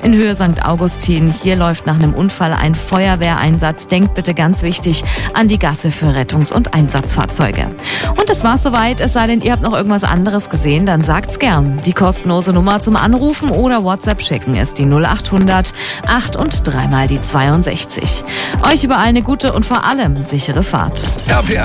in Höhe St. Augustin. Hier läuft nach einem Unfall ein Feuerwehreinsatz. Denkt bitte ganz wichtig an die Gasse für Rettungs- und Einsatzfahrzeuge. Und das war's soweit. Es sei denn, ihr habt noch irgendwas anderes gesehen, dann sagt's gern. Die kostenlose Nummer zum Anrufen oder WhatsApp schicken ist die 0800 8 und 3 mal die 62. Euch überall eine gute und vor allem sichere Fahrt. RPR